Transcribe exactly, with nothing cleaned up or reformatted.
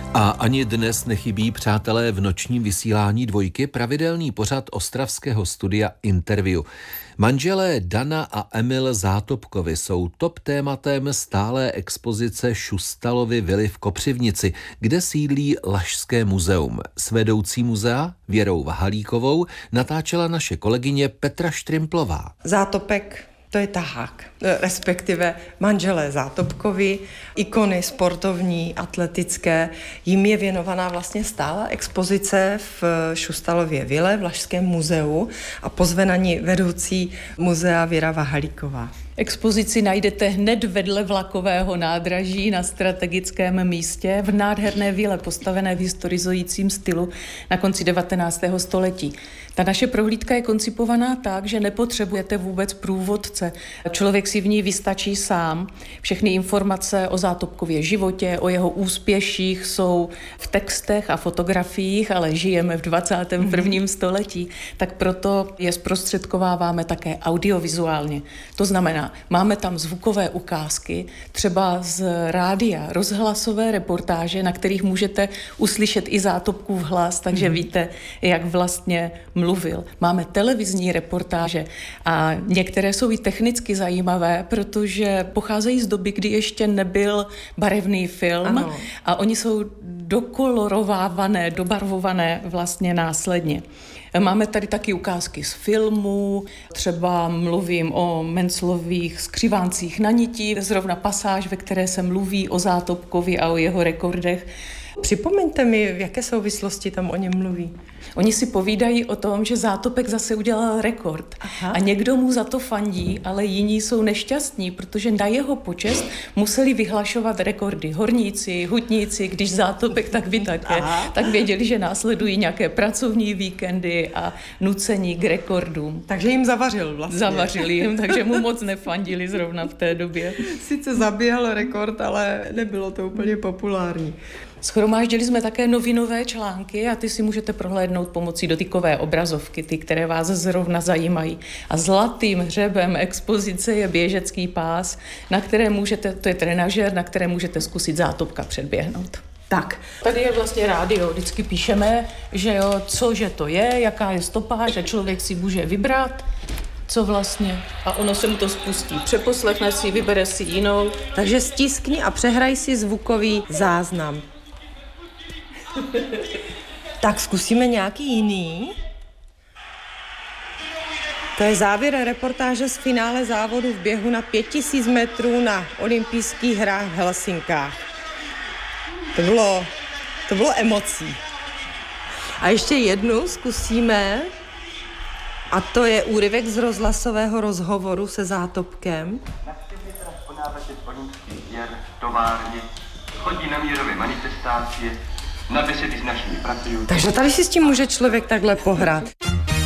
A ani dnes nechybí, přátelé, v nočním vysílání Dvojky pravidelný pořad ostravského studia Interview. Manželé Dana a Emil Zátopkovi jsou top tématem stálé expozice Šustalovy vily v Kopřivnici, kde sídlí Lašské muzeum. S vedoucí muzea Věrou Vahalíkovou natáčela naše kolegyně Petra Štrimplová. Zátopek, to je tahák, respektive manželé Zátopkovi, ikony sportovní, atletické. Jim je věnovaná vlastně stála expozice v Šustalově vile v Lašském muzeu a pozve na ní vedoucí muzea Věra Vahalíková. Expozici najdete hned vedle vlakového nádraží na strategickém místě v nádherné vile postavené v historizujícím stylu na konci devatenáctého století. Ta naše prohlídka je koncipovaná tak, že nepotřebujete vůbec průvodce. Člověk si v ní vystačí sám. Všechny informace o Zátopkově životě, o jeho úspěších jsou v textech a fotografiích, ale žijeme v dvacátém prvním století, tak proto je zprostředkováváme také audiovizuálně. To znamená, máme tam zvukové ukázky, třeba z rádia, rozhlasové reportáže, na kterých můžete uslyšet i Zátopkův hlas, takže víte, jak vlastně mluvil. Máme televizní reportáže a některé jsou i technicky zajímavé, protože pocházejí z doby, kdy ještě nebyl barevný film. Ano. A oni jsou dokolorovávané, dobarvované vlastně následně. Máme tady taky ukázky z filmů, třeba mluvím o Menclových skřiváncích na niti, zrovna pasáž, ve které se mluví o Zátopkovi a o jeho rekordech. Připomeňte mi, v jaké souvislosti tam o něm mluví. Oni si povídají o tom, že Zátopek zase udělal rekord. Aha. A někdo mu za to fandí, ale jiní jsou nešťastní, protože na jeho počest museli vyhlašovat rekordy. Horníci, hutníci, když Zátopek tak vytakne, tak věděli, že následují nějaké pracovní víkendy a nucení k rekordům. Takže jim zavařil vlastně. Zavařili jim, takže mu moc nefandili zrovna v té době. Sice zabíjel rekord, ale nebylo to úplně populární. Shromáždili jsme také novinové články a ty si můžete prohlédnout pomocí dotykové obrazovky, ty, které vás zrovna zajímají. A zlatým hřebem expozice je běžecký pás, na které můžete, to je trenažér, na které můžete zkusit Zátopka předběhnout. Tak, tady je vlastně rádio, vždycky píšeme, že jo, cože to je, jaká je stopáž a člověk si může vybrat, co vlastně, a ono se mu to spustí. Přeposlechne si, vybere si jinou. Takže stiskni a přehraj si zvukový záznam. Tak zkusíme nějaký jiný. To je závěr reportáže z finále závodu v běhu na pět tisíc metrů na olympijských hrách v Helsinkách. To bylo, to bylo emocí. A ještě jednu zkusíme. A to je úryvek z rozhlasového rozhovoru se Zátopkem. Na čtyři teraz po návrate z olympijských hier továrně chodí na mírové manifestácie, na besedy s našimi pracujícími. Takže tady si s tím může člověk takhle pohrát.